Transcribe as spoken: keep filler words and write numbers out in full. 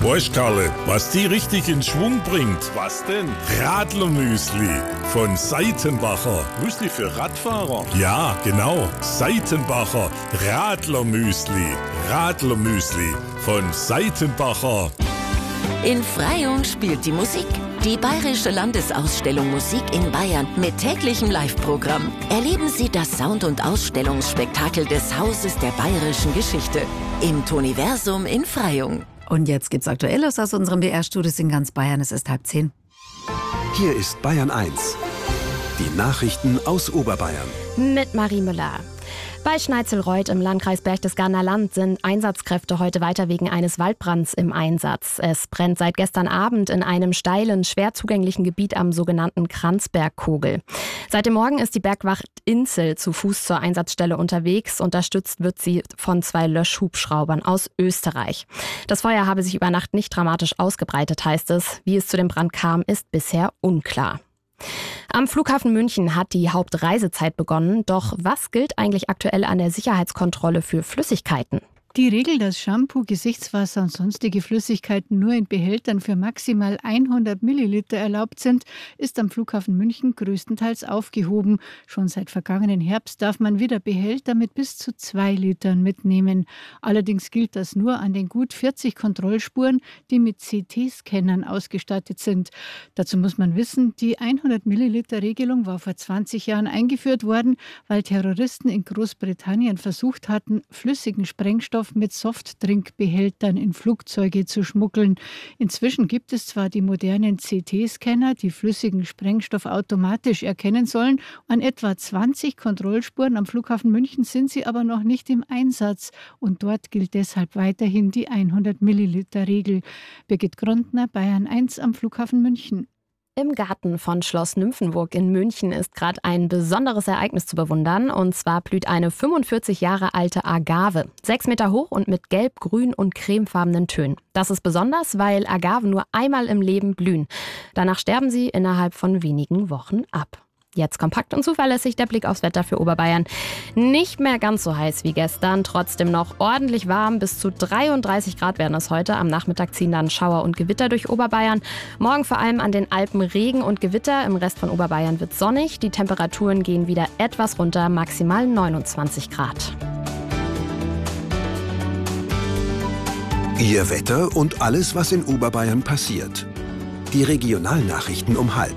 Weißt, Karle, was die richtig in Schwung bringt? Was denn? Radlermüsli von Seitenbacher. Müsli für Radfahrer? Ja, genau. Seitenbacher Radlermüsli. Radlermüsli von Seitenbacher. In Freyung spielt die Musik. Die Bayerische Landesausstellung Musik in Bayern mit täglichem Live-Programm. Erleben Sie das Sound- und Ausstellungsspektakel des Hauses der bayerischen Geschichte im Toniversum in Freyung. Und jetzt gibt's Aktuelles aus unserem B R-Studios in ganz Bayern. Es ist halb zehn. Hier ist Bayern eins. Die Nachrichten aus Oberbayern. Mit Marie Müller. Bei Schneizelreuth im Landkreis Berchtesgadener Land sind Einsatzkräfte heute weiter wegen eines Waldbrands im Einsatz. Es brennt seit gestern Abend in einem steilen, schwer zugänglichen Gebiet am sogenannten Kranzbergkogel. Seit dem Morgen ist die Bergwacht Inzell zu Fuß zur Einsatzstelle unterwegs. Unterstützt wird sie von zwei Löschhubschraubern aus Österreich. Das Feuer habe sich über Nacht nicht dramatisch ausgebreitet, heißt es. Wie es zu dem Brand kam, ist bisher unklar. Am Flughafen München hat die Hauptreisezeit begonnen. Doch was gilt eigentlich aktuell an der Sicherheitskontrolle für Flüssigkeiten? Die Regel, dass Shampoo, Gesichtswasser und sonstige Flüssigkeiten nur in Behältern für maximal hundert Milliliter erlaubt sind, ist am Flughafen München größtenteils aufgehoben. Schon seit vergangenen Herbst darf man wieder Behälter mit bis zu zwei Litern mitnehmen. Allerdings gilt das nur an den gut vierzig Kontrollspuren, die mit C T-Scannern ausgestattet sind. Dazu muss man wissen, die hundert Milliliter Regelung war vor zwanzig Jahren eingeführt worden, weil Terroristen in Großbritannien versucht hatten, flüssigen Sprengstoff mit Softdrinkbehältern in Flugzeuge zu schmuggeln. Inzwischen gibt es zwar die modernen C T-Scanner, die flüssigen Sprengstoff automatisch erkennen sollen. An etwa zwanzig Kontrollspuren am Flughafen München sind sie aber noch nicht im Einsatz. Und dort gilt deshalb weiterhin die hundert Milliliter Regel. Birgit Grondner, Bayern eins am Flughafen München. Im Garten von Schloss Nymphenburg in München ist gerade ein besonderes Ereignis zu bewundern. Und zwar blüht eine fünfundvierzig Jahre alte Agave. Sechs Meter hoch und mit gelb, grün und cremefarbenen Tönen. Das ist besonders, weil Agaven nur einmal im Leben blühen. Danach sterben sie innerhalb von wenigen Wochen ab. Jetzt kompakt und zuverlässig der Blick aufs Wetter für Oberbayern. Nicht mehr ganz so heiß wie gestern, trotzdem noch ordentlich warm. Bis zu dreiunddreißig Grad werden es heute. Am Nachmittag ziehen dann Schauer und Gewitter durch Oberbayern. Morgen vor allem an den Alpen Regen und Gewitter. Im Rest von Oberbayern wird sonnig. Die Temperaturen gehen wieder etwas runter, maximal neunundzwanzig Grad. Ihr Wetter und alles, was in Oberbayern passiert. Die Regionalnachrichten um halb.